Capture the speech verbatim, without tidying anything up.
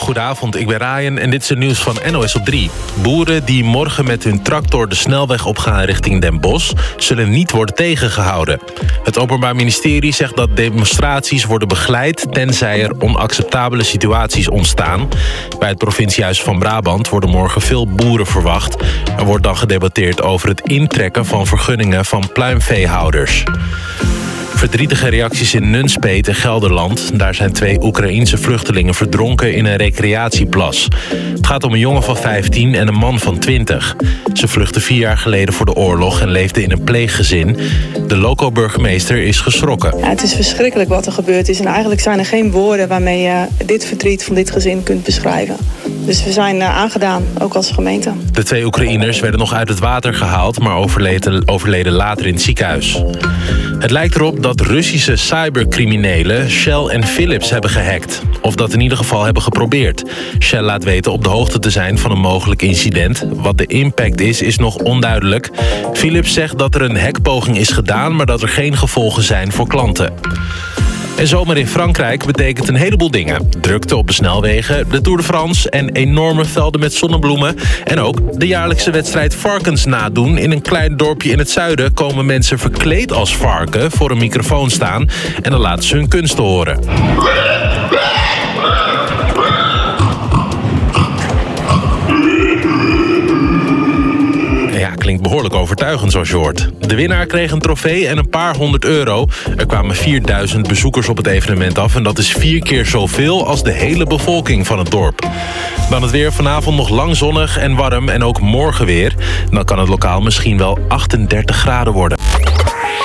Goedenavond, ik ben Ryan en dit is het nieuws van N O S op drie. Boeren die morgen met hun tractor de snelweg opgaan richting Den Bosch zullen niet worden tegengehouden. Het Openbaar Ministerie zegt dat demonstraties worden begeleid tenzij er onacceptabele situaties ontstaan. Bij het provinciehuis van Brabant worden morgen veel boeren verwacht. Er wordt dan gedebatteerd over het intrekken van vergunningen van pluimveehouders. Verdrietige reacties in Nunspeet in Gelderland. Daar zijn twee Oekraïense vluchtelingen verdronken in een recreatieplas. Het gaat om een jongen van vijftien en een man van twintig. Ze vluchtten vier jaar geleden voor de oorlog en leefden in een pleeggezin. De loco-burgemeester is geschrokken. Ja, het is verschrikkelijk wat er gebeurd is. En eigenlijk zijn er geen woorden waarmee je dit verdriet van dit gezin kunt beschrijven. Dus we zijn aangedaan, ook als gemeente. De twee Oekraïners werden nog uit het water gehaald, maar overleden, overleden later in het ziekenhuis. Het lijkt erop dat Russische cybercriminelen Shell en Philips hebben gehackt. Of dat in ieder geval hebben geprobeerd. Shell laat weten op de hoogte te zijn van een mogelijk incident. Wat de impact is, is nog onduidelijk. Philips zegt dat er een hackpoging is gedaan, maar dat er geen gevolgen zijn voor klanten. En zomer in Frankrijk betekent een heleboel dingen. Drukte op de snelwegen, de Tour de France en enorme velden met zonnebloemen. En ook de jaarlijkse wedstrijd varkens nadoen. In een klein dorpje in het zuiden komen mensen verkleed als varken voor een microfoon staan. En dan laten ze hun kunsten horen. Ja, klinkt behoorlijk overtuigend zoals je hoort. De winnaar kreeg een trofee en een paar honderd euro. Er kwamen vierduizend bezoekers op het evenement af en dat is vier keer zoveel als de hele bevolking van het dorp. Dan het weer, vanavond nog lang zonnig en warm en ook morgen weer. Dan kan het lokaal misschien wel achtendertig graden worden.